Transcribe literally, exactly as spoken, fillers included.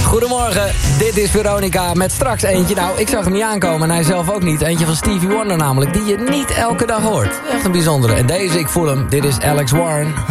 Goedemorgen, dit is Veronica met straks eentje. Nou, ik zag hem niet aankomen en hij zelf ook niet. Eentje van Stevie Wonder namelijk, die je niet elke dag hoort. Echt een bijzondere. En deze, ik voel hem, dit is Alex Warren.